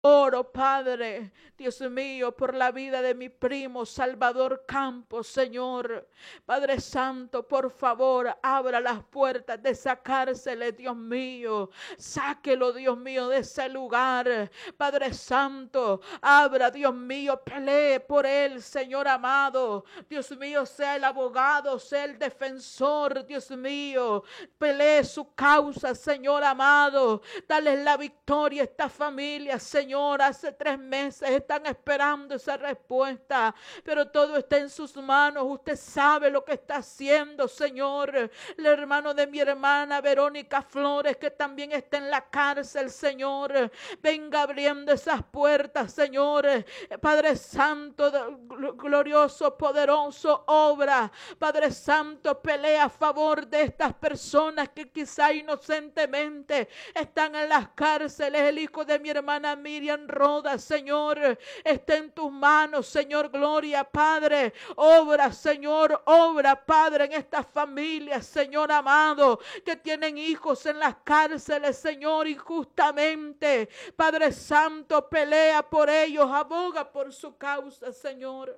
Oro, Padre, Dios mío, por la vida de mi primo Salvador Campos, Señor. Padre Santo, por favor, abra las puertas de esa cárcel, Dios mío. Sáquelo, Dios mío, de ese lugar. Padre Santo, abra, Dios mío, pelee por él, Señor amado. Dios mío, sea el abogado, sea el defensor, Dios mío. Pelee su causa, Señor amado. Dale la victoria a esta familia, Señor. Hace 3 meses están esperando esa respuesta, pero todo está en sus manos. Usted sabe lo que está haciendo, Señor. El hermano de mi hermana Verónica Flores, que también está en la cárcel, Señor. Venga abriendo esas puertas, Señor. Padre Santo, glorioso, poderoso, obra. Padre Santo, pelea a favor de estas personas que quizá inocentemente están en las cárceles. El hijo de mi hermana Miriam Roda, Señor, está en tus manos, Señor. Gloria, Padre. Obra, Señor, obra, Padre, en estas familias, Señor amado, que tienen hijos en las cárceles, Señor, injustamente. Padre Santo, pelea por ellos, aboga por su causa, Señor.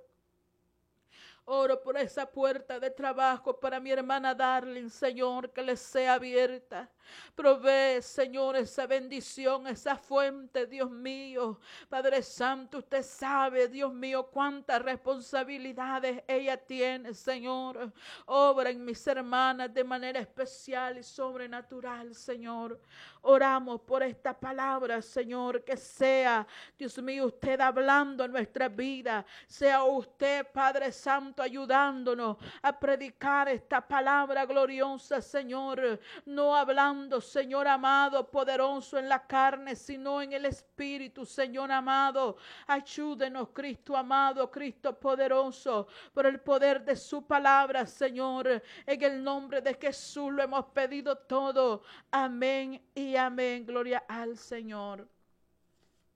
Oro por esa puerta de trabajo para mi hermana Darling, Señor, que le sea abierta. Provee, Señor, esa bendición, esa fuente, Dios mío. Padre Santo, usted sabe, Dios mío, cuántas responsabilidades ella tiene, Señor. Obra en mis hermanas de manera especial y sobrenatural, Señor. Oramos por esta palabra, Señor, que sea, Dios mío, usted hablando en nuestra vida. Sea usted, Padre Santo, ayudándonos a predicar esta palabra gloriosa, Señor. No hablando, Señor amado, poderoso en la carne, sino en el Espíritu, Señor amado. Ayúdenos, Cristo amado, Cristo poderoso, por el poder de su palabra, Señor. En el nombre de Jesús lo hemos pedido todo. Amén y amén. Gloria al Señor.